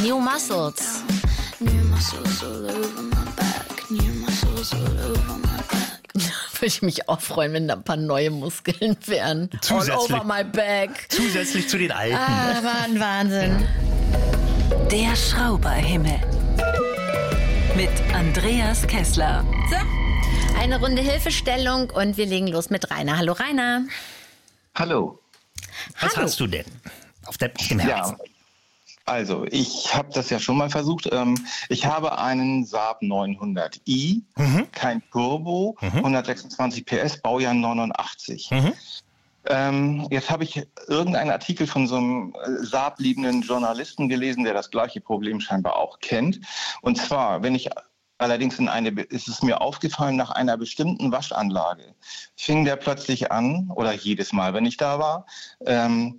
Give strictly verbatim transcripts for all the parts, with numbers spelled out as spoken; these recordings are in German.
New Muscles. New muscles all over my back. New muscles all over my back. Würde ich mich auch freuen, wenn da ein paar neue Muskeln wären. Zusätzlich. All over my back. Zusätzlich zu den alten. Ah, war ein Wahnsinn. Der Schrauberhimmel. Mit Andreas Kessler. So, eine Runde Hilfestellung und wir legen los mit Rainer. Hallo Rainer. Hallo. Was Hallo. hast du denn auf, der, auf dem Herzen? Ja, also ich habe das ja schon mal versucht. Ähm, ich habe einen Saab neunhundert i, Mhm. kein Turbo, hundertsechsundzwanzig P S, Baujahr neunundachtzig. Mhm. Ähm, jetzt habe ich irgendeinen Artikel von so einem äh, Saab-liebenden Journalisten gelesen, der das gleiche Problem scheinbar auch kennt. Und zwar, wenn ich allerdings in eine, ist es mir aufgefallen, nach einer bestimmten Waschanlage fing der plötzlich an, oder jedes Mal, wenn ich da war, ähm,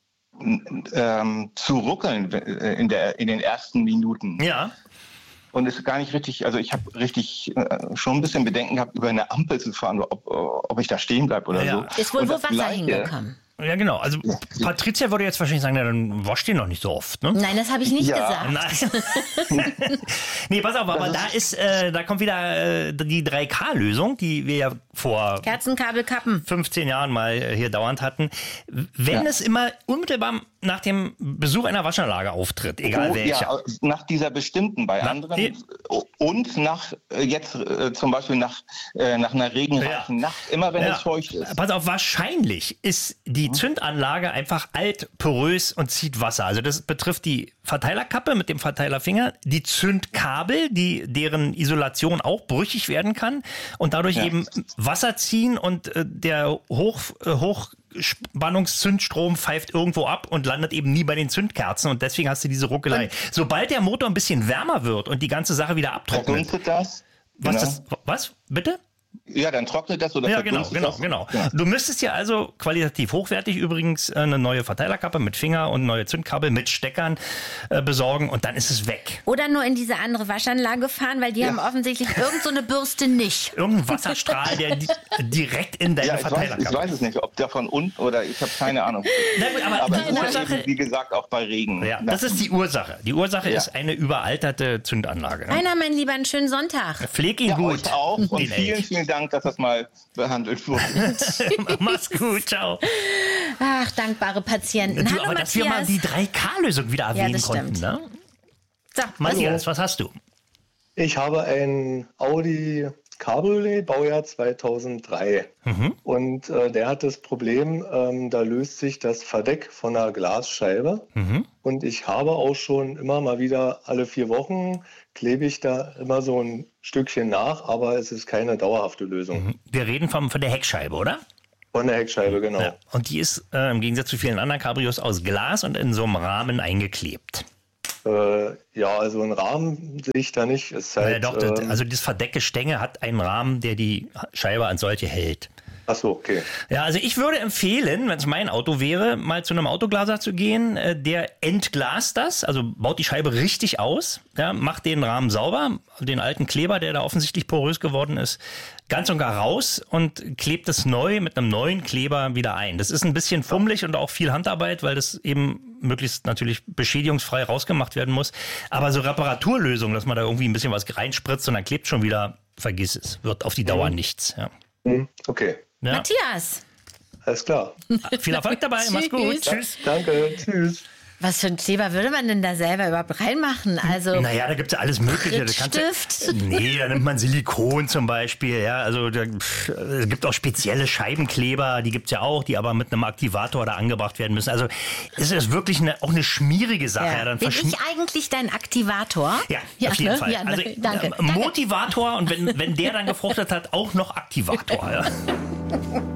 ähm, zu ruckeln in, der, in den ersten Minuten. Ja. Und es ist gar nicht richtig, also ich habe richtig äh, schon ein bisschen Bedenken gehabt, über eine Ampel zu fahren, ob, ob ich da stehen bleibe oder Ja. so. Ist wohl Und wo das Wasser Gleiche- hingekommen? Ja, genau. Also Ja. Patricia würde jetzt wahrscheinlich sagen, na, dann wascht den noch nicht so oft, ne? Nein, das habe ich nicht Ja. gesagt. Nein. Nee, pass auf, aber Das da ist- ist, äh, da kommt wieder äh, die drei K Lösung, die wir ja vor Kerzenkabel kappen. fünfzehn Jahren mal äh, hier dauernd hatten. Wenn Ja. es immer unmittelbar nach dem Besuch einer Waschanlage auftritt, egal Oh, welcher. ja, nach dieser bestimmten, bei Na, anderen die- und nach äh, jetzt äh, zum Beispiel nach, äh, nach einer regenreichen Nacht, immer wenn Ja. es feucht ist. Pass auf, wahrscheinlich ist die Zündanlage einfach alt, porös und zieht Wasser. Also das betrifft die Verteilerkappe mit dem Verteilerfinger, die Zündkabel, die, deren Isolation auch brüchig werden kann und dadurch Ja. eben Wasser ziehen und äh, der Hoch, äh, Hochspannungszündstrom pfeift irgendwo ab und landet eben nie bei den Zündkerzen und deswegen hast du diese Ruckelei. Sobald der Motor ein bisschen wärmer wird und die ganze Sache wieder abtrocknet. Verdunstet das? Was, Genau. das, was? Bitte? Ja, dann trocknet das oder Ja, genau, verdunstet genau, das? genau. Ja. Du müsstest ja also qualitativ hochwertig übrigens äh, eine neue Verteilerkappe mit Finger und neue Zündkabel mit Steckern äh, besorgen und dann ist es weg. Oder nur in diese andere Waschanlage fahren, weil die haben offensichtlich irgend so eine Bürste nicht. Irgendein Wasserstrahl, der di direkt in deine Ja, ich weiß, ich Verteilerkappe. weiß es nicht, ob davon unten oder ich habe keine Ahnung. Na gut, aber Aber die es ist ja Ursache, eben, wie gesagt, auch bei Regen. ja, das ist die Ursache. Die Ursache Ja. ist eine überalterte Zündanlage. Ne? Rainer, mein Lieber, einen schönen Sonntag. Pfleg ihn Ja, gut. euch auch. Und den vielen, Elch. vielen Dank, dass das mal behandelt wurde. Mach's gut, ciao. Ach, dankbare Patienten. Du, Hallo, aber dass wir mal Matthias. die drei K Lösung wieder erwähnen das konnten. stimmt. Ne? So, Matthias, was hast du? Ich habe ein Audi Cabriolet, Baujahr zweitausenddrei. Und äh, der hat das Problem, ähm, da löst sich das Verdeck von der Glasscheibe. Und ich habe auch schon immer mal wieder alle vier Wochen klebe ich da immer so ein Stückchen nach, aber es ist keine dauerhafte Lösung. Wir reden vom, von der Heckscheibe, oder? Von der Heckscheibe, genau. Ja. Und die ist äh, im Gegensatz zu vielen anderen Cabrios aus Glas und in so einem Rahmen eingeklebt. Äh, ja, also einen Rahmen sehe ich da nicht. Es ist halt, Ja, doch, das, ähm, also das Verdeckgestänge hat einen Rahmen, der die Scheibe als solche hält. ach so, okay. Ja, also ich würde empfehlen, wenn es mein Auto wäre, mal zu einem Autoglaser zu gehen. Äh, Der entglast das, also baut die Scheibe richtig aus, ja, macht den Rahmen sauber, den alten Kleber, der da offensichtlich porös geworden ist, ganz und gar raus und klebt es neu mit einem neuen Kleber wieder ein. Das ist ein bisschen fummelig und auch viel Handarbeit, weil das eben möglichst natürlich beschädigungsfrei rausgemacht werden muss. Aber so Reparaturlösungen, dass man da irgendwie ein bisschen was reinspritzt und dann klebt schon wieder, vergiss es, wird auf die Dauer nichts. Ja. Hm, okay, Ja. Matthias, alles klar. Viel Erfolg dabei, mach's gut. Tschüss. Danke, tschüss. was für ein Kleber würde man denn da selber überhaupt reinmachen? Also, Naja, da gibt's ja alles Mögliche. Da kannst du- Prittstift? Nee, da nimmt man Silikon zum Beispiel. Ja, also da, pff, es gibt auch spezielle Scheibenkleber, die gibt's ja auch, die aber mit einem Aktivator da angebracht werden müssen. Also es ist wirklich eine, auch eine schmierige Sache. Ja. ja. Dann Bin verschmi- ich eigentlich dein Aktivator? ja, auf jeden ne? Fall. Ja, also danke. äh, Motivator und wenn, wenn der dann gefruchtet hat, auch noch Aktivator. Ja.